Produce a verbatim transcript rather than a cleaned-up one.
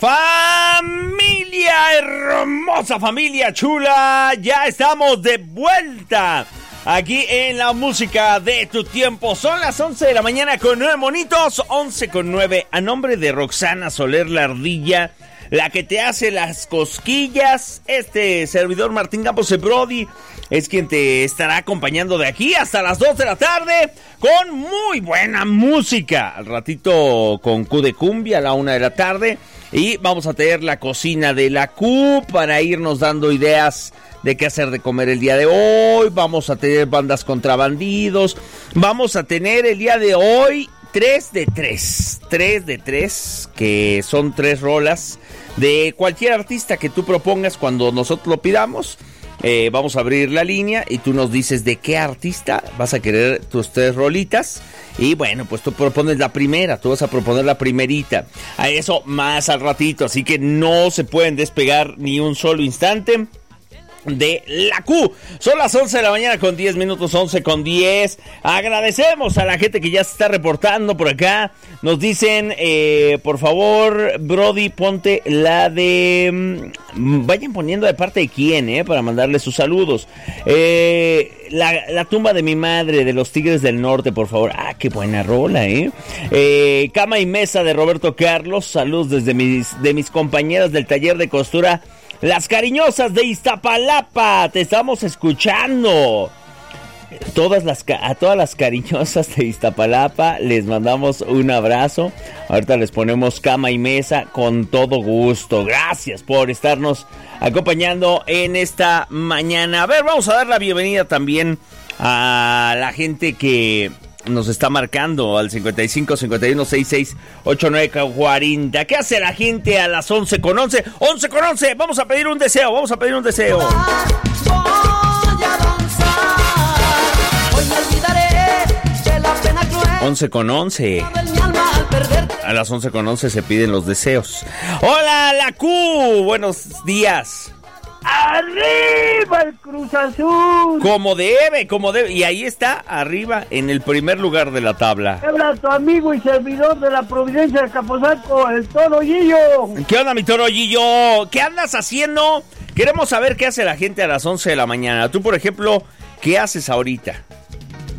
Familia hermosa, familia chula, ya estamos de vuelta aquí en la música de tu tiempo. Son las once de la mañana con nueve monitos, once con nueve. A nombre de Roxana Soler la Ardilla, la que te hace las cosquillas, este servidor Martín Campos, el Brody, es quien te estará acompañando de aquí hasta las dos de la tarde con muy buena música. Al ratito con Q de Cumbia a la una de la tarde. Y vamos a tener la cocina de la Q para irnos dando ideas de qué hacer de comer el día de hoy. Vamos a tener bandas contra bandidos. Vamos a tener el día de hoy tres de tres. tres de tres, que son tres rolas de cualquier artista que tú propongas cuando nosotros lo pidamos. Eh, vamos a abrir la línea y tú nos dices de qué artista vas a querer tus tres rolitas. Y bueno, pues tú propones la primera, tú vas a proponer la primerita. A eso más al ratito, así que no se pueden despegar ni un solo instante de la Q. Son las once de la mañana con diez minutos, once con diez. Agradecemos a la gente que ya se está reportando por acá. Nos dicen, eh, por favor, Brody, ponte la de... Vayan poniendo de parte de quién, eh, para mandarle sus saludos. Eh, la, la tumba de mi madre, de los Tigres del Norte, por favor. Ah, qué buena rola, eh. eh Cama y mesa de Roberto Carlos. Saludos desde mis, de mis compañeras del taller de costura Las Cariñosas de Iztapalapa, te estamos escuchando. Todas las, a todas las cariñosas de Iztapalapa les mandamos un abrazo. Ahorita les ponemos cama y mesa con todo gusto. Gracias por estarnos acompañando en esta mañana. A ver, vamos a dar la bienvenida también a la gente que nos está marcando al cincuenta y cinco, cincuenta y uno, sesenta y seis, ochenta y nueve, cuarenta. ¿Qué hace la gente a las once con once? once con once, vamos a pedir un deseo, vamos a pedir un deseo. Voy a danzar, hoy me olvidaré de la pena cruel. once con once. A las once con once se piden los deseos. Hola, la Q, buenos días. ¡Arriba el Cruz Azul! Como debe, como debe. Y ahí está, arriba, en el primer lugar de la tabla. Habla tu amigo y servidor de la Providencia de Capozalco, el Toro Gillo. ¿Qué onda, mi Toro Gillo? ¿Qué andas haciendo? Queremos saber qué hace la gente a las once de la mañana. Tú, por ejemplo, ¿qué haces ahorita?